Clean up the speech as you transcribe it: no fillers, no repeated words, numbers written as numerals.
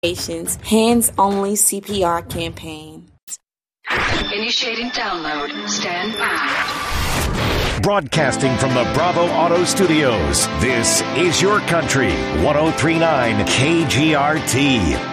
hands-only CPR campaign. Initiating download. Stand by. Broadcasting from the Bravo Auto Studios, this is Your Country, 103.9 KGRT.